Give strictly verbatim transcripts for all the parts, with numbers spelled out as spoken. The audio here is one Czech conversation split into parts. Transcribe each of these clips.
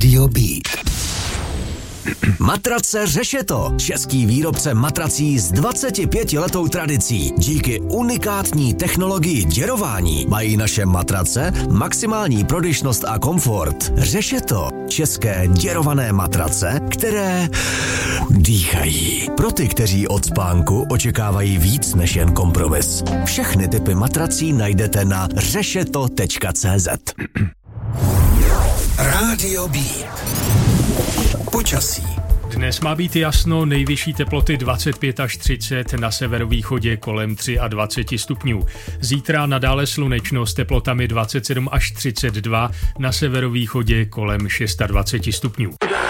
Rádio Beat. Matrace Řešeto. Český výrobce matrací s dvacetipětiletou tradicí. Díky unikátní technologii děrování mají naše matrace maximální prodyšnost a komfort. Řešeto. České děrované matrace, které dýchají. Pro ty, kteří od spánku očekávají víc než jen kompromis. Všechny typy matrací najdete na řešeto tečka cé zet. Rádio Beat. Počasí. Dnes má být jasno, nejvyšší teploty dvacet pět až třicet, na severovýchodě kolem dvacet tři stupňů. Zítra nadále slunečno s teplotami dvacet sedm až třicet dva, na severovýchodě kolem dvacet šest stupňů.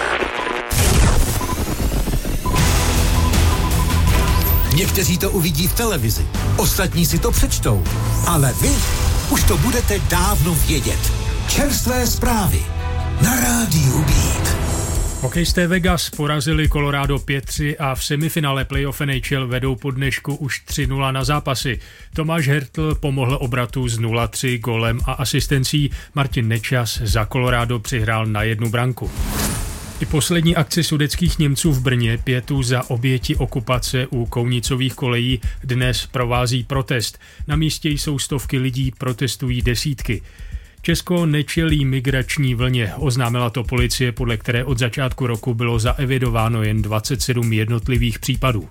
Někteří to uvidí v televizi, ostatní si to přečtou, ale vy už to budete dávno vědět. Čerstvé zprávy na Rádiu Beat. Hokejisté Vegas porazili Colorado pět tři a v semifinále playoff N H L vedou po dnešku už tři nula na zápasy. Tomáš Hertl pomohl obratu z nula tři gólem a asistencí. Martin Nečas za Colorado přihrál na jednu branku. I poslední akci sudetských Němců v Brně, pětu za oběti okupace u Kounicových kolejí, dnes provází protest. Na místě jsou stovky lidí, protestují desítky. Česko nečelí migrační vlně, oznámila to policie, podle které od začátku roku bylo zaevidováno jen dvacet sedm jednotlivých případů.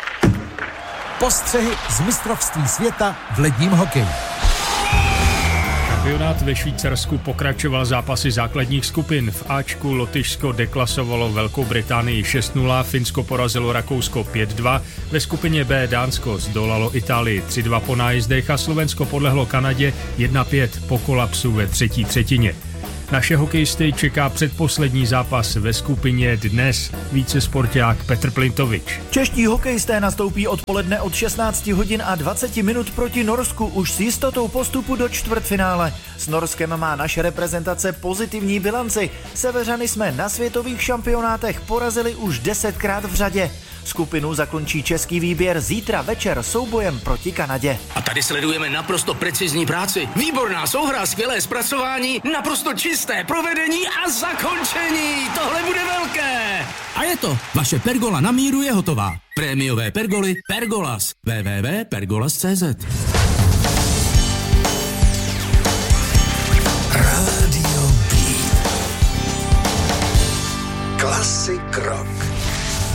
Postřehy z mistrovství světa v ledním hokeji. Šampionát ve Švýcarsku pokračoval zápasy základních skupin. V Ačku Lotyšsko deklasovalo Velkou Británii šest nula, Finsko porazilo Rakousko pět dva, ve skupině B Dánsko zdolalo Itálii tři dva po nájezdech a Slovensko podlehlo Kanadě jedna pět po kolapsu ve třetí třetině. Naše hokejisty čeká předposlední zápas ve skupině dnes. Více sporták Petr Plintovič. Čeští hokejisté nastoupí odpoledne od šestnáct hodin a dvacet minut proti Norsku už s jistotou postupu do čtvrtfinále. S Norskem má naše reprezentace pozitivní bilanci. Severany jsme na světových šampionátech porazili už desetkrát v řadě. Skupinu zakončí český výběr zítra večer soubojem proti Kanadě. A tady sledujeme naprosto precizní práci. Výborná souhra, skvělé zpracování, naprosto čisté provedení a zakončení. Tohle bude velké. A je to. Vaše pergola na míru je hotová. Prémiové pergoly Pergolas. w w w tečka pergolas tečka cé zet. Rádio Beat. Klasik rock.